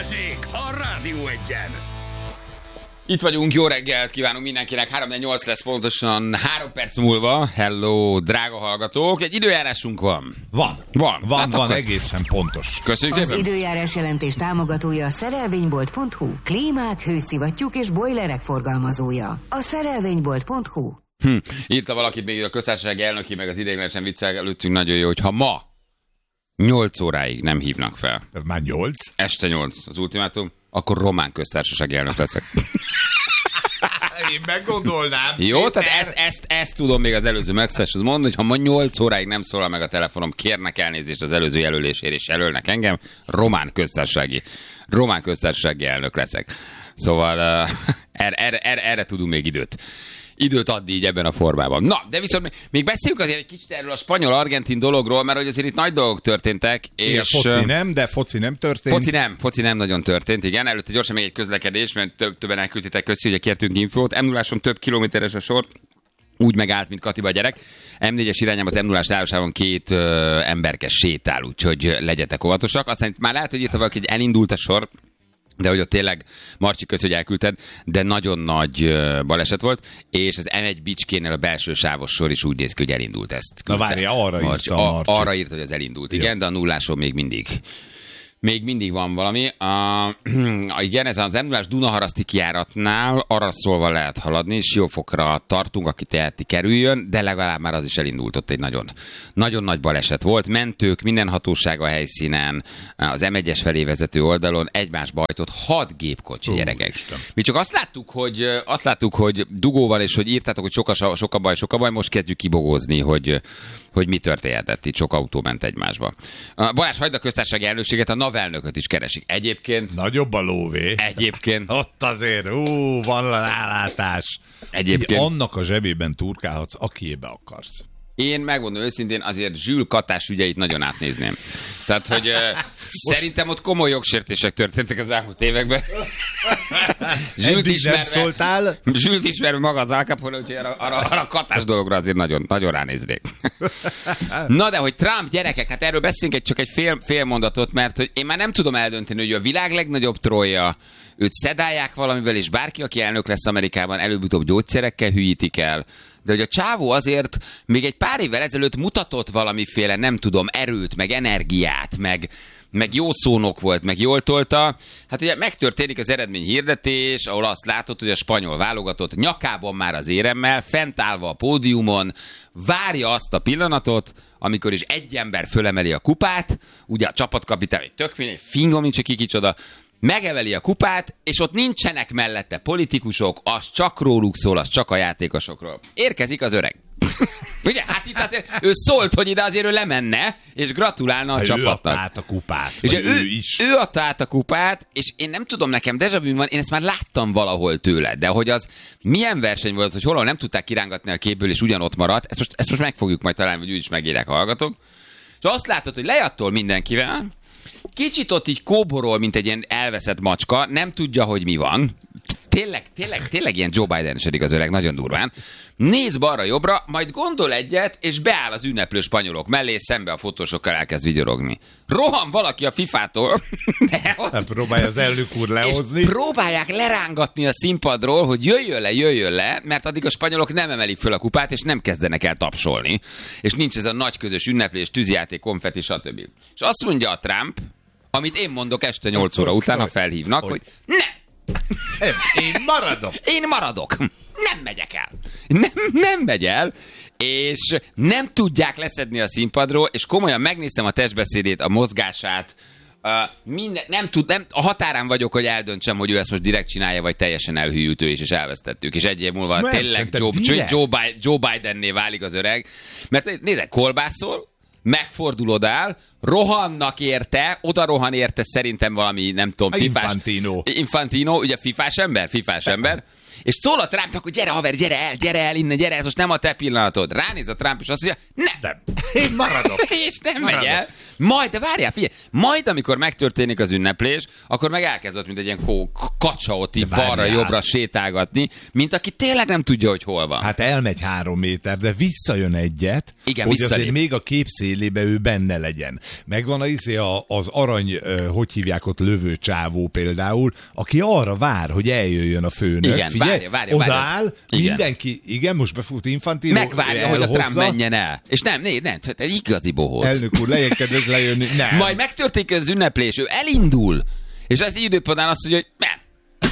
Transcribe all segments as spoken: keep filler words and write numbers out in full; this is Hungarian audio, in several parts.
Balázsék a Rádió Egyen. Itt vagyunk, jó reggelt kívánunk mindenkinek, három nyolc lesz pontosan három perc múlva. Hello, drága hallgatók, egy időjárásunk van. Van. Van, van, hát van akkor... egészen pontos. Köszönjük Az szépen. időjárás jelentés támogatója a szerelvénybolt pont hu. Klímák, hőszivattyúk és bojlerek forgalmazója. A szerelvénybolt pont hu. Hm. Írta valakit még a köztársasági elnöki, meg az ideiglenesen viccel előttünk nagyon jó, hogy ha ma nyolc óráig nem hívnak fel. Már nyolc? Este nyolc az ultimátum, akkor román köztársasági elnök leszek. Én meggondolnám. Jó, tehát ezt, ezt, ezt tudom még az előző megszóláshoz mondani, hogy ha ma nyolc óráig nem szólal meg a telefonom, kérnek elnézést az előző jelölésért, és jelölnek engem, román köztársasági, román köztársasági elnök leszek. Szóval uh, erre, erre, erre, erre tudunk még időt. Időt adni így ebben a formában. Na, de viszont még beszéljünk azért egy kicsit erről a spanyol-argentin dologról, mert hogy azért itt nagy dolgok történtek. És igen, foci nem, de foci nem történt. Foci nem, foci nem nagyon történt, igen. Előtte gyorsan még egy közlekedés, mert több, többen elküldtétek köszi, ugye kértünk infót. em nulláson több kilométeres a sor, úgy megállt, mint Katiba gyerek. em négyes irányában az em nullás állásában két ö, emberke sétál, úgyhogy legyetek óvatosak. Aztán itt már lehet, hogy írta valaki, hogy elindult a sor, de hogy ott tényleg, Marcsi, kösz, hogy elküldted, de nagyon nagy uh, baleset volt, és az em egy Bicskénél a belső sávos sor is úgy néz ki, hogy elindult, ezt küldte. Na várja, arra Marcsi, írta a Marcsi. Arra írta, hogy az elindult, igen, ja. De a nulláson még mindig. Még mindig van valami. Uh, igen, ez az em nullás Dunaharaszti kijáratnál arra szólva lehet haladni, Siófokra tartunk, aki teheti kerüljön, de legalább már az is elindult, ott egy nagyon, nagyon nagy baleset volt. Mentők, minden hatóság a helyszínen, az em egyes felé vezető oldalon egymásba hajtott hat gépkocsi, gyerekek. Isten. Mi csak azt láttuk, hogy, azt láttuk, hogy dugóval, és hogy írtátok, hogy sok a, sok a baj, sok a baj, most kezdjük kibogózni, hogy, hogy mi történhetett. Itt sok autó ment egymásba. Balázs, hagyd a köztársasági elnökséget, a navelnököt is keresik. Egyébként... Nagyobb a lóvé. Egyébként... Ott azért, ú, van rálátás. Egyébként... Így annak a zsebében turkálhatsz, akiébe akarsz. Én megmondom őszintén, azért Zsül Katás ügyeit nagyon átnézném. Tehát, hogy uh, szerintem ott komoly jogsértések történtek az elmúlt években. Zsült ismerve, szóltál. Zsült ismerve maga az Al Capone, úgyhogy arra, arra, arra a Katás dologra azért nagyon, nagyon ránéznék. Na de, hogy Trump, gyerekek, hát erről beszélünk egy, csak egy fél, fél mondatot, mert hogy én már nem tudom eldönteni, hogy a világ legnagyobb trollja, őt szedálják valamivel, és bárki, aki elnök lesz Amerikában, előbb-utóbb gyógyszerekkel hülyítik el. De hogy a csávó azért még egy pár évvel ezelőtt mutatott valamiféle, nem tudom, erőt, meg energiát, meg, meg jó szónok volt, meg jól tolta. Hát ugye megtörténik az eredményhirdetés, ahol azt látod, hogy a spanyol válogatott nyakában már az éremmel, fent állva a pódiumon, várja azt a pillanatot, amikor is egy ember fölemeli a kupát, ugye a csapatkapitány, egy tök mindegy, fingom nincs, ki kicsoda, megeveli a kupát, és ott nincsenek mellette politikusok, az csak róluk szól, az csak a játékosokról. Érkezik az öreg. Ugye? Hát itt azért ő szólt, hogy ide azért ő lemenne, és gratulálna a ha csapatnak. Ő adta át a kupát. És ő, ő is. Ő adta át a kupát, és én nem tudom, nekem déjà vu van, én ezt már láttam valahol tőle, de hogy az milyen verseny volt, hogy hol nem tudták kirángatni a képből, és ugyanott maradt, ezt most, ezt most meg fogjuk majd találni, hogy ő is megérek, hallgatok. És azt látod, hogy lejattól mindenkivel, kicsit ott így kóborol, mint egy ilyen elveszett macska, nem tudja, hogy mi van. Tényleg, tényleg, tényleg ilyen Joe Biden-esedik az öreg, nagyon durván. Néz balra-jobbra, majd gondol egyet, és beáll az ünneplő spanyolok mellé, és szembe a fotósokkal elkezd vigyorogni. Rohan valaki a fifától. Nem próbálja az elnök úr lehozni. És próbálják lerángatni a színpadról, hogy jöjjön le, jöjjön le, mert addig a spanyolok nem emelik föl a kupát, és nem kezdenek el tapsolni. És nincs ez a nagy közös ünneplés, tűzijáték, konfetti, stb. És azt mondja a Trump, amit én mondok este nyolc óra után, ha felhívnak, hogy ne! Én maradok. Én maradok. Nem megyek el. Nem, nem megy el, és nem tudják leszedni a színpadról, és komolyan megnéztem a testbeszédét, a mozgását, uh, minden, nem tud, nem, a határán vagyok, hogy eldöntsem, hogy ő ezt most direkt csinálja, vagy teljesen elhűült ő, és, és elvesztettük, és egy év múlva nem, tényleg Joe, Joe, Biden, Joe Bidenné válik az öreg. Mert nézd, kolbászol, megfordul odáll, rohannak érte, oda rohan érte szerintem valami, nem tudom, fifás... Infantino. Infantino, ugye fifás ember, fifás ember, És szól a Trumpnak, hogy gyere haver, gyere el, gyere el innen, gyere, ez most nem a te pillanatod. Ránéz a Trump, és azt mondja, nem. Nem. Én maradok. És nem Maradok. megy el. Majd, de várjál, figyelj, majd amikor megtörténik az ünneplés, akkor meg elkezdett, mint egy ilyen kó, kacsa ott így balra-jobbra sétálgatni, mint aki tényleg nem tudja, hogy hol van. Hát elmegy három méter, de visszajön egyet, Igen, hogy visszalép. azért még a kép szélébe ő benne legyen. Megvan az, az arany, hogy hívják ott, lövő csávó például, aki arra vár, hogy eljöjjön a főnök. Igen, Figyelj, várja, várja, odaáll, várja. Igen. mindenki, igen, most befut Infantino, Megvárja, hogy a Trump elhozza. menjen el. És nem, nem, nem, egy igazi bohóc. Elnök úr, lejjön kedves lejönni. Nem. Majd megtörténik az ünneplés, ő elindul, és az időpontán azt mondja, hogy nem,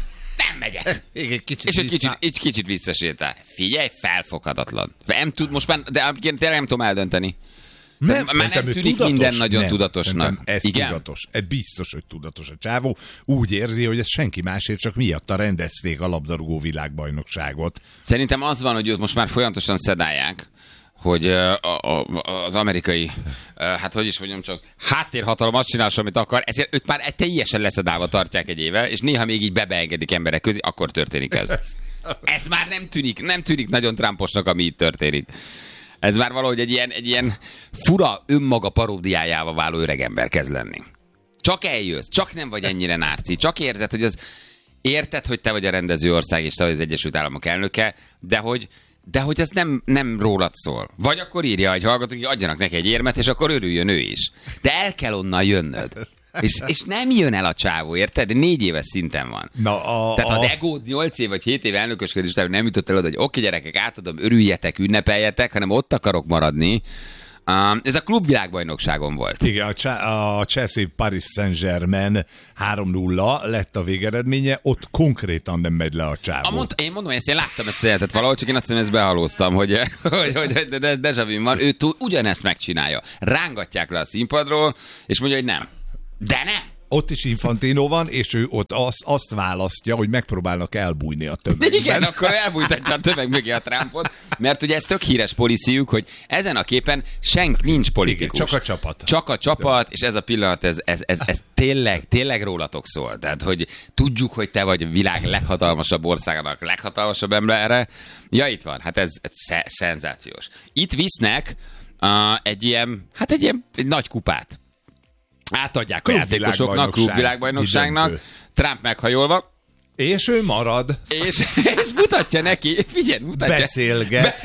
nem megyek. Igen, kicsit És egy kicsit, egy kicsit visszasétál. Figyelj, felfoghatatlan. Nem tud, most már, de tényleg nem tudom eldönteni. Nem, már nem szerintem ő tűnik tudatos. minden nagyon Nem, tudatosnak. szerintem Ez Igen? tudatos. Ez biztos, hogy tudatos a csávó. Úgy érzi, hogy ez senki másért, csak miatta rendezték a labdarúgó világbajnokságot. Szerintem az van, hogy őt most már folyamatosan szedálják, hogy uh, a, a, az amerikai, uh, hát hogy is mondjam csak, háttérhatalom azt csinál, amit akar, ezért őt már egy teljesen leszedálva tartják egy éve, és néha még így bebeengedik emberek közé, akkor történik ez. Ez már nem tűnik, nem tűnik nagyon Trumposnak, ami itt történik. Ez már valahogy egy ilyen, egy ilyen fura önmaga paródiájával váló öregember kezd lenni. Csak eljössz, csak nem vagy ennyire nárci, csak érzed, hogy az érted, hogy te vagy a rendező ország, és te vagy az Egyesült Államok elnöke, de hogy De hogy ez nem, nem rólad szól. Vagy akkor írja, hogy hallgatók, hogy adjanak neki egy érmet, és akkor örüljön ő is. De el kell onnan jönnöd. És, és nem jön el a csávó, érted? De négy éves szinten van. Na, a, Tehát a... az egód nyolc év vagy hét év elnökösködés után nem jutott el oda, hogy oké gyerekek, átadom, örüljetek, ünnepeljetek, hanem ott akarok maradni. Um, ez a klubvilágbajnokságon volt. Igen, a, Ch- a Chelsea Paris Saint-Germain három nulla lett a végeredménye, ott konkrétan nem megy le a csávó. A mond, én mondom, hogy ezt én láttam ezt a jelentet valahol, csak én azt hiszem, ezt behalóztam, hogy, hogy, hogy de, de, de, de van. Ő túl, ugyanezt megcsinálja. Rángatják le a színpadról, és mondja, hogy nem. De nem! Ott is Infantino van, és ő ott azt, azt választja, hogy megpróbálnak elbújni a tömegben. Igen, akkor elbújtatja a tömeg mögé a Trumpot, mert ugye ez tök híres policyjük, hogy ezen a képen senk nincs politikus. Igen, csak a csapat. Csak a csapat, és ez a pillanat, ez, ez, ez, ez tényleg, tényleg rólatok szól. Tehát, hogy tudjuk, hogy te vagy a világ leghatalmasabb országának leghatalmasabb embere. Ja, itt van, hát ez, ez sze- szenzációs. Itt visznek uh, egy ilyen, hát egy ilyen egy nagy kupát. Átadják a játékosoknak, klubvilágbajnokságnak, Trump meghajolva, És ő marad. és, és mutatja neki, figyelj, mutatja. Beszélget. Be,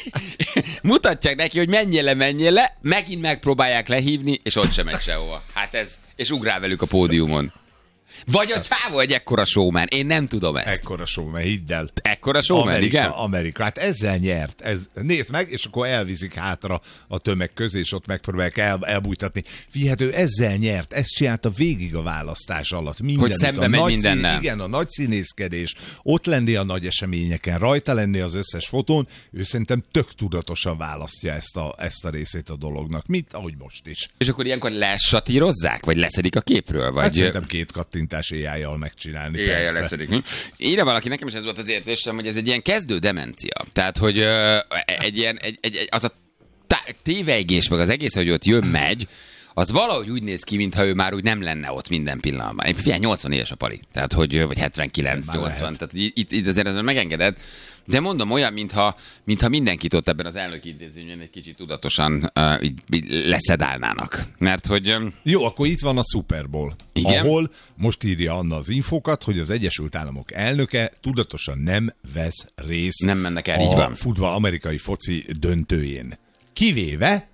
mutatják neki, hogy menjél le, menjél le, megint megpróbálják lehívni, és ott sem megy sehova. Hát ez, és ugrál velük a pódiumon. Vagy a csávó egy ekkora showman, én nem tudom ezt. Ekkora showman, hidd el. Ekkora showman, Amerika, igen? Amerika, hát ezzel nyert. Ez, nézd meg, és akkor elviszik hátra a tömeg közé, és ott megpróbálják el, elbújtatni. Figyelj, ő ezzel nyert, ezt csinálta végig a választás alatt. Mindenütt. Hogy szembe a megy nagy mindennel. Szín, igen, a nagy színészkedés, ott lenni a nagy eseményeken, rajta lenni az összes fotón, ő szerintem tök tudatosan választja ezt a, ezt a részét a dolognak, mint ahogy most is. És akkor ilyenkor lesatírozzák, vagy leszedik a képről? Vagy... Hát szerintem két kattintás éjjel megcsinálni. Éjjel leszedik. Írja valaki, nekem is ez volt az érzésem, hogy ez egy ilyen kezdő demencia. Tehát, hogy ö, egy ilyen, egy, egy, egy, az a tá- tévejgés, meg az egész, hogy ott jön, megy, az valahogy úgy néz ki, mintha ő már úgy nem lenne ott minden pillanatban. Figyelj, nyolcvan éves a pali. Tehát, hogy, vagy hetvenkilenc nyolcvan. Tehát itt, itt azért ezzel megengedett. De mondom, olyan, mintha, mintha mindenkit ott ebben az elnöki intézményben egy kicsit tudatosan uh, így, így leszedálnának. Mert hogy... Um, Jó, akkor itt van a Super Bowl, igen? ahol most írja Anna az infókat, hogy az Egyesült Államok elnöke tudatosan nem vesz részt Nem mennek el, a így van. futball amerikai foci döntőjén. Kivéve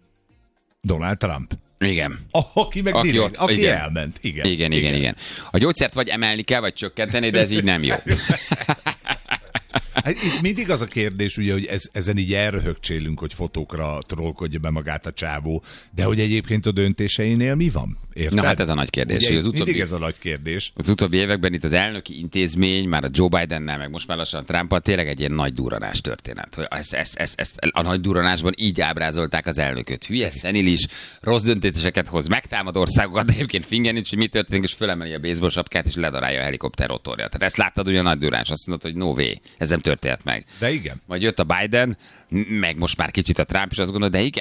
Donald Trump. Igen. Aki meg Aki direkt, ott- aki igen. elment. Igen, Igen, igen, igen. A gyógyszert vagy emelni kell, vagy csökkenteni, de ez így nem jó. Hát itt mindig az a kérdés, ugye, hogy ez, ezen így elröhögcsélünk, hogy fotókra trollkodja be magát a csávó, de hogy egyébként a döntéseinél mi van? Érted? Na hát ez a nagy kérdés. Ugye, Az utóbbi- mindig ez a nagy kérdés. Az utóbbi években itt az elnöki intézmény, már a Joe Bidennel, meg most már lassan Trumpal tényleg egy ilyen nagy durranás történet. Hogy ezt, ezt, ezt, ezt a nagy durranásban így ábrázolták az elnököt. Hülye, szenilis, rossz döntéseket hoz, megtámad országokat, de egyébként fingen nincs, hogy mi történik, és fölemeli a baseball sapkát, és ledarálja a helikopter rotorja. Tehát ezt láttad, ugye a nagy durranás, azt mondod, hogy no way, ez nem történt meg. De igen. Majd jött a Biden, meg most már kicsit a Trump, és azt gondolod, de igen.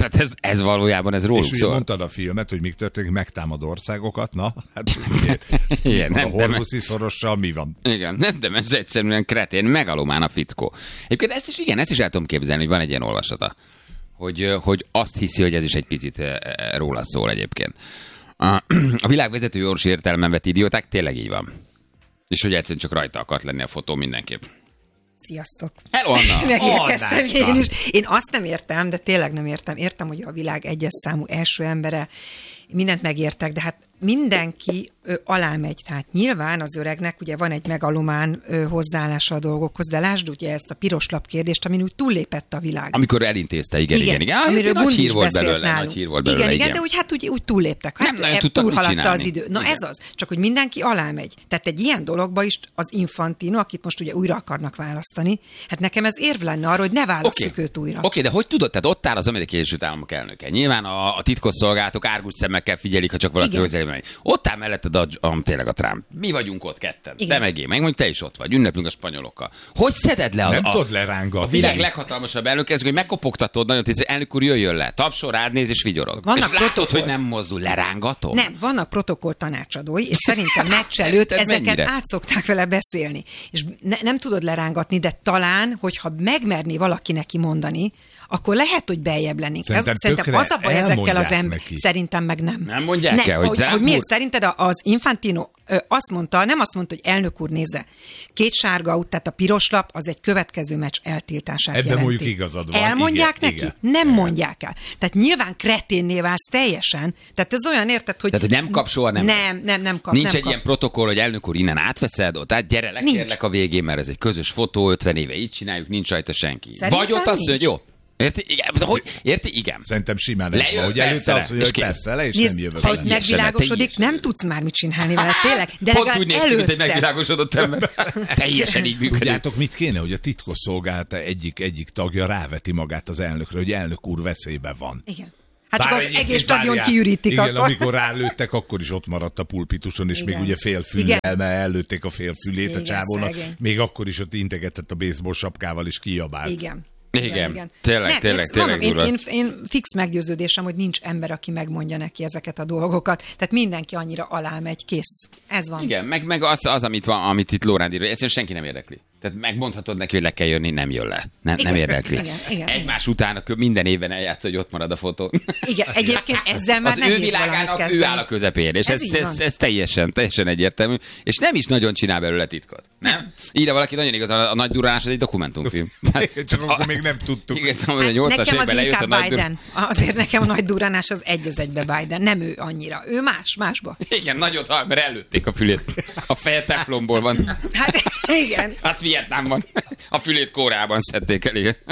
Tehát ez, ez valójában ez róluk és szól. ugye mondtad a filmet, hogy mik történik, megtámad országokat, na, hát ez Igen, a nem, Hormuzzi szorossal mi van? Igen, nem, de ez egyszerűen kretén, megalomán a fickó. Egyébként ezt is, igen, ezt is el tudom képzelni, hogy van egy ilyen olvasata. Hogy, hogy azt hiszi, hogy ez is egy picit róla szól egyébként. A, a világ vezető orvosi értelemben vett idióták tényleg így van. És hogy egyszerűen csak rajta akart lenni a fotó mindenképp. Sziasztok! Hello, Anna! Megérkeztem én is. Én azt nem értem, de tényleg nem értem. Értem, hogy a világ egyes számú első embere, mindent megértek, de hát mindenki ö, alá megy. Tehát nyilván az öregnek ugye van egy megalomán ö, hozzáállása a dolgokhoz, de lásd ugye ezt a piros lap kérdést, amin úgy túllépett a világ. Amikor elintézte, igen, igen. igen. igen. Amiről nagy hír volt beszélt belőle, nálunk. nagy hír volt belőle, igen, igen, igen. de úgy hát úgy, úgy túlléptek. Hát, Nem nagyon tudtak mit túlhaladta csinálni. az idő. Na Igen. ez az. Csak hogy mindenki alá megy. Tehát egy ilyen dologba is az Infantino, akit most ugye újra akarnak választani, hát nekem ez érv lenne arra, hogy ne válasszuk Oké, őt újra. Oké, okay, de hogy tudod? Tehát ott áll az Amerikai Egyesült Államok elnöke. Nyilván a, a titkosszolgálatok árgus szemekkel figyelik, ha csak valaki közelében megy. Ott áll melletted a, a, tényleg a Trump. Mi vagyunk ott ketten. Igen. Te meg én, meg mondjuk te is ott vagy. Ünneplünk a spanyolokkal. Hogy szeded le a, Nem a, tudod lerángatni. a világ leghatalmasabb elnöke, hogy megkopogtatod nagyon tíz, elnök úr jöjjön le. Tapsol, rád néz és vigyorog. Vannak és látod, protokoll. hogy nem mozdul, lerángatod? Nem, vannak protokoll tanácsadói, és szerintem meccs előtt Szerinted ezeket mennyire? át szokták vele beszélni. És ne, nem tudod lerángatni, de talán, hogyha megmerné valaki neki mondani, akkor lehet, hogy beljebb lennénk. Szerintem Ez, szerintem tökre az a baj ezekkel az elmondják ember. neki. Szerintem meg nem. Nem mondják el, hogy hogy, Trump hogy miért úr- szerinted az Infantino ö, azt mondta, nem azt mondta, hogy elnök úr nézze, két sárga út, tehát a piros lap az egy következő meccs eltiltását Ebben jelenti. mondjuk igazad van. Elmondják Igen, neki? igen. Nem Igen. mondják el. Tehát nyilván kreténné válsz teljesen. Tehát ez olyan, érted, hogy... Tehát, hogy nem kap soha, nem. Nem, nem, nem kap. Nincs nem egy kap. ilyen protokoll, hogy elnök úr innen átveszed, ott át gyere le, Nincs. kérlek a végén, mert ez egy közös fotó, ötven éve így csináljuk, nincs rajta senki. Szerintem Vagy ott azt mondja, hogy nincs. jó. Érti? Igen. De hogy? Érti? Igen. Szerintem simán ez Lejön, van, hogy persze előtte le, azt mondja, és hogy kész. persze le, és Nézd, nem jövök ha le. hogy megvilágosodik, teljesen. nem tudsz már mit csinálni vele, tényleg. De Pont legalább úgy néz ki, mint egy előtte. megvilágosodott ember. Teljesen így működik. Tudjátok, mit kéne, hogy a titkosszolgálata egyik, egyik tagja ráveti magát az elnökre, hogy elnök úr veszélyben van. Igen. Hát csak Bár az egyébként egész stadion várjál, kiürítik igen, akkor. amikor rálőttek, akkor is ott maradt a pulpituson, és Igen. még ugye fél Igen. füllel, mert ellőtték a fél fülét a Igen, csávónak. szegény. Még akkor is ott integetett a baseball sapkával, és kiabált. Igen. Igen. Tényleg, Nem, tényleg, ezt tényleg mondom, én, durva. én, én fix meggyőződésem, hogy nincs ember, aki megmondja neki ezeket a dolgokat. Tehát mindenki annyira alá megy, kész. Ez van. Igen, meg, meg az, az, amit, van, amit itt Lóránd ír, egyszerűen senki nem érdekli. Tehát megmondhatod neki, hogy le kell jönni, nem jön le. Nem, Igen, nem érdekli. igen, igen, Egymás után akkor minden évben eljátsz, hogy ott marad a fotó. Igen, egyébként ezzel már Az ő nehéz valamit világának ő kezdeni. áll a közepén, és Ez ez, így ez, van. ez, ez teljesen, teljesen egyértelmű, és nem is nagyon csinál belőle titkot. Nem? Írja valaki, nagyon igaz, a, a Nagy Durránás az egy dokumentumfilm. Csak akkor még nem tudtuk. Igen, a Hát nyolcas nekem az évben lejött a inkább Nagy Durránás. Biden. Azért nekem a nagy durránás az egy az egybe Biden. Nem ő annyira. Ő más, másba. Igen, nagyot hal, mert előtték a fülét. A feje teflonból van. Hát igen. Az Vietnámban. A fülét Kórában szedték el, igen.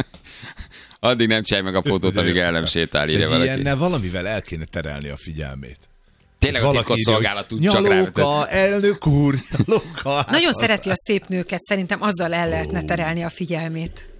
Addig nem csinálj meg a fotót, amíg el nem sétál, És írja egy valaki. ilyennel valamivel el kéne terelni a figyelmét. Tényleg a Valaki titkosszolgálat tud írja, csak hogy rávetni. Nyalóka, elnök úr, nyalóka. Hát Nagyon az- szereti a szép nőket, szerintem azzal el lehetne terelni a figyelmét.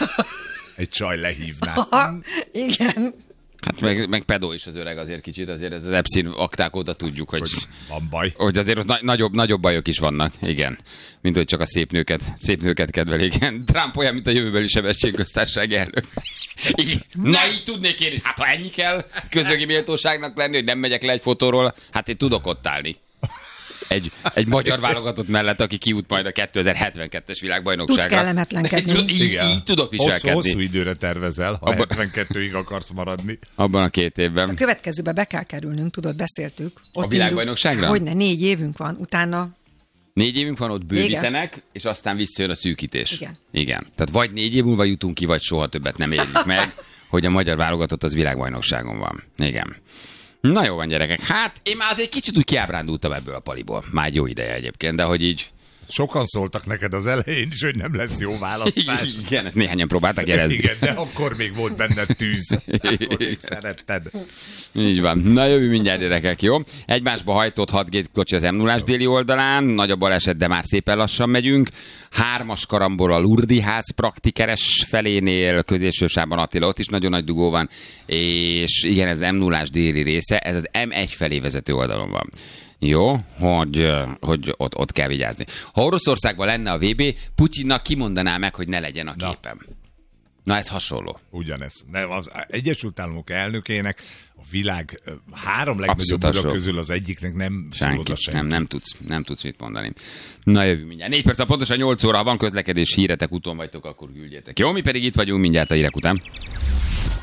Egy csaj lehívná. Ha, igen. Hát meg, meg pedó is az öreg azért kicsit, azért ez az Epstein akták óta tudjuk, hogy, Hogy van baj. hogy azért ott na- nagyobb, nagyobb bajok is vannak, igen. Mint hogy csak a szép nőket, szép nőket kedvelik. Trump olyan, mint a jövőbeli sebességköztársasági elnök. Így, na így tudnék én, hát ha ennyi kell közögi méltóságnak lenni, hogy nem megyek le egy fotóról, hát én tudok ott állni. Egy, egy magyar válogatott mellett, aki kiút majd a kétezer-hetvenkettes világbajnokságra. Tudsz kellemetlenkedni. Tud- Így, Igen. így tudok Hosszú, viselkedni. hosszú időre tervezel, ha Abba- hetvenkettőig akarsz maradni. Abban a két A évben. következőbe be kell kerülnünk, tudod, beszéltük. Ott világbajnokságra? Hogyne, négy évünk van, utána Négy évünk van, ott bővítenek, és aztán visszajön a szűkítés. Igen. Igen. Tehát vagy négy év múlva jutunk ki, vagy soha többet nem érjük meg, hogy a magyar válogatott az világbajnokságon van. Igen. Na jó van, gyerekek. Hát én már azért kicsit úgy kiábrándultam ebből a paliból. Már egy jó ideje egyébként, de hogy így... Sokan szóltak neked az elején is, hogy nem lesz jó választás. Igen, ezt néhányan próbáltak jelezni. Igen, de akkor még volt benned tűz. Akkor még szeretted. Így van. Na jövő mindjárt, gyerekek, jó? Egymásba hajtott hat gépkocsi az em nullás déli oldalán, nagy a baleset, de már szépen lassan megyünk. Hármas karambol a Lurdi ház praktikeres felénél, középsősában Attila, ott is nagyon nagy dugó van, és igen, ez em nullás déli része, ez az em egy felé vezető oldalon van. Jó, hogy, hogy ott, ott kell vigyázni. Ha Oroszországban lenne a vé bé, Putyinnak kimondaná meg, hogy ne legyen a Na. képen. Na ez hasonló. Ugyanez. Nem, az Egyesült Államok elnökének a világ három legnagyobb Abszolút ura hasonló. közül az egyiknek nem szól Senki. oda senki. Nem, nem tudsz, nem tudsz mit mondani. Na jövő mindjárt. Négy perc, pontosan nyolc óra, ha van közlekedés, híretek, úton vagytok, akkor küldjétek. Jó, mi pedig itt vagyunk mindjárt a hírek után.